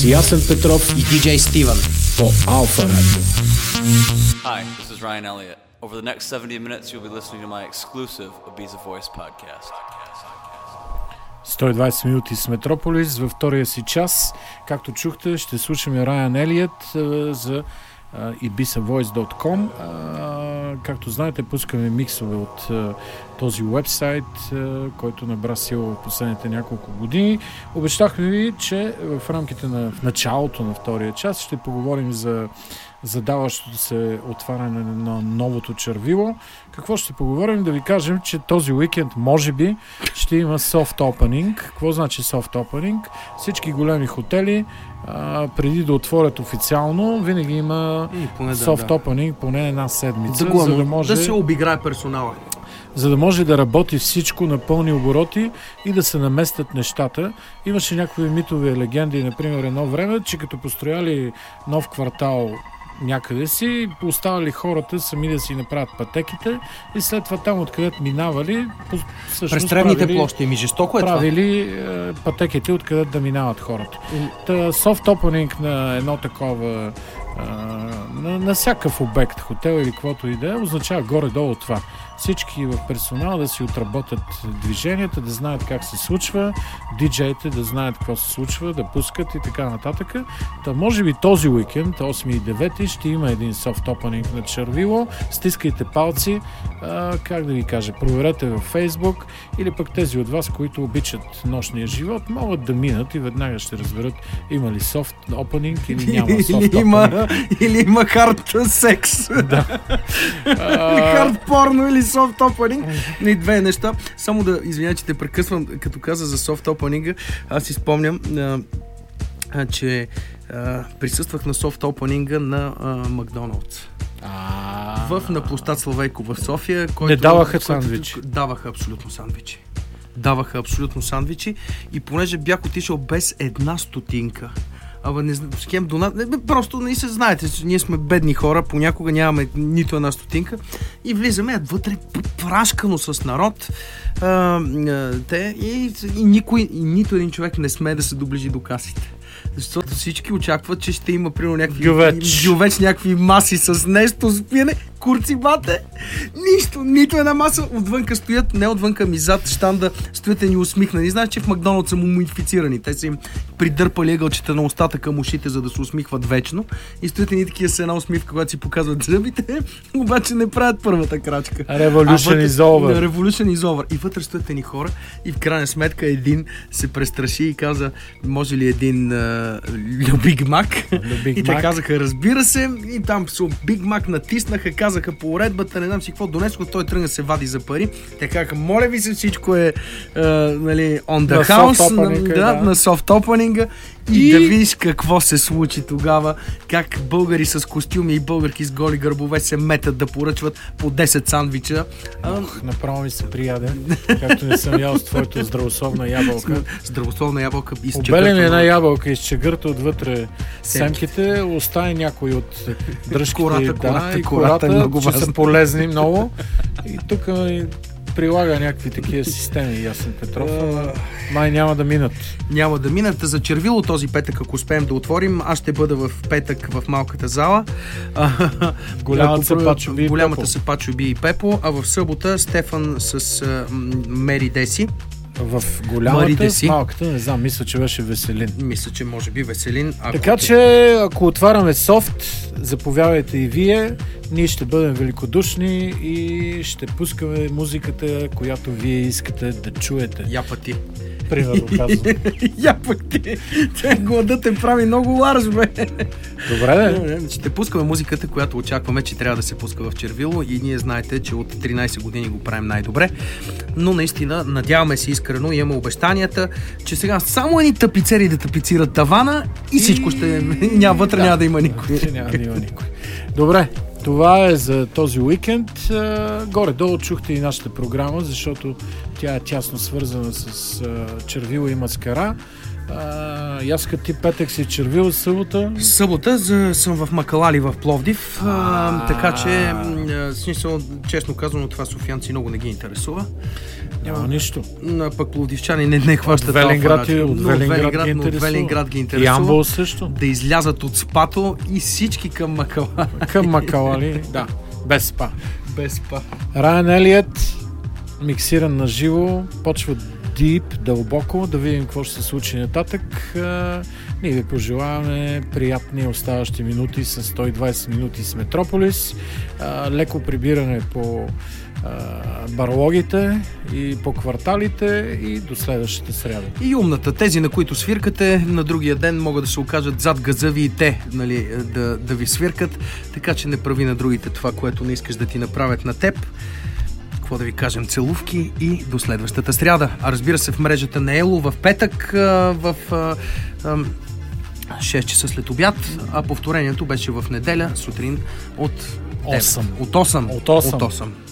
с Ясен Петров и DJ Стивън по Alpha Radio. Hi, this is Ryan Elliott. Over the next 70 minutes you'll be listening to my exclusive Ibiza Voice podcast. 120 минути с Метрополис във втория си час. Както чухте, ще слушаме Райан Елиот за ibisavoice.com. Както знаете, пускаме миксове от този уебсайт, който набра сила в последните няколко години. Обещахме ви, че в рамките в началото на втория час ще поговорим за задаващото се отваряне на новото червило. Какво ще поговорим? Да ви кажем, че този уикенд може би ще има soft opening. Какво значи soft opening? Всички големи хотели преди да отворят официално, винаги има soft opening поне една седмица, за да може да се обиграе персонала. За да може да работи всичко на пълни обороти и да се наместят нещата. Имаше някакви митови легенди, например, едно време, че като построяли нов квартал някъде си, оставали хората сами да си направят пътеките и след това там, откъдето минавали, през тревните площи, жестоко е това. Правили пътеките, откъдето да минават хората. Soft opening на едно такова на всякакъв обект, хотел или каквото и да е, означава горе-долу това. Всички в персонала да си отработят движенията, да знаят как се случва, диджеите да знаят какво се случва, да пускат и така нататък. Та може би този уикенд, 8 и 9, ще има един soft opening на червило. Стискайте палци, как да ви кажа, проверете във Facebook или пък тези от вас, които обичат нощния живот, могат да минат и веднага ще разберат има ли soft opening или няма soft opening. Или има hard секс. Да. Hard порно или soft opening. И две неща. Само да извиня, че те прекъсвам, като каза за soft opening. Аз си спомням, че присъствах на soft opening на Макдоналдс. На площад Славейко в София. Не даваха сандвичи. Даваха абсолютно сандвичи. И понеже бях отишъл без една стотинка, не знам, схем донат. Просто не се знаете, ние сме бедни хора, понякога нямаме нито една стотинка и влизаме вътре прашкано с народ. Нито един човек не смее да се доближи до касите. Защото всички очакват, че ще има примерно някакви гювеч, някакви маси с нещо с пиене, курцибате. Нищо, нито една маса. Отвънка стоят, не отвънка ми зад щанда стоят ни усмихнани. Знаеш, че в Макдоналдс са му мумифицирани. Те са им придърпали ъгълчета на устата към ушите, за да се усмихват вечно. И стоят ни такива с една усмивка, когато си показват зъбите, обаче не правят първата крачка. Revolution is over. И вътре стоят ни хора и в крайна сметка един се престраши и каза, може ли един Биг Мак? И те казаха, разбира се, и там Биг Мак натиснаха, казаха по уредбата, не знам си какво донеско, той тръгна се вади за пари. Те казаха, моля ви се, всичко е on the house, на soft opening и да видиш какво се случи тогава, как българи с костюми и българки с голи гърбове се метат да поръчват по 10 сандвича. Направо ми се прияде, както не съм ял с твоето здравословна ябълка. Здравословна ябълка из чегърта. Обели ми една ябълка из чегърта отвътре семките, остави някой от дръжките кората, че са полезни много. И тук прилага някакви такива системи, Ясен Петров, май няма да минат. Няма да минат. За червило този петък, ако успеем да отворим, аз ще бъда в петък в малката зала. Голямата са Пачо Би и Пепо, а в събота Стефан с Мери Деси. В голямата, в малката, не знам, мисля, че беше Веселин. Мисля, че може би Веселин. Така че, ако отваряме софт, заповядайте и вие. Ние ще бъдем великодушни и ще пускаме музиката, която вие искате да чуете. Я пъти. Примерно казвам. Я пъти. Гладът те прави много ларж, бе. Добре, ще пускаме музиката, която очакваме, че трябва да се пуска в червило и ние знаете, че от 13 години го правим най-добре. Но наистина, надяваме се искрено, имаме обещанията, че сега само едни тапицери да тапицират тавана и всичко ще... няма да има никой. Няма да има никой. Добре, това е за този уикенд. Горе-долу чухте и нашата програма, защото тя е тясно свързана с червила и маскара. Яска, ти петък си червил, събота? Събота съм в Макалали в Пловдив, така че, смисъл, честно казано, това софиянци много не ги интересува. Няма нищо. Пък пловдивчани не хващат от Велинград ги интересува. И Ямбол също. Да излязат от спато и всички към Макалали. Към Макалали, да. Без спа. Без спа. Райан Елиот, миксиран на живо, почва дип, дълбоко, да видим какво ще се случи нататък. Ние ви пожелаваме приятни оставащи минути с 120 минути с Метрополис. Леко прибиране по барлогите и по кварталите и до следващата сряда. И умната. Тези, на които свиркате, на другия ден могат да се окажат зад газа ви и те, нали, да ви свиркат, така че не прави на другите това, което не искаш да ти направят на теб. Какво да ви кажем, целувки и до следващата сряда. А разбира се, в мрежата на Ело в петък в 6 часа след обяд, а повторението беше в неделя сутрин от 8. От 8.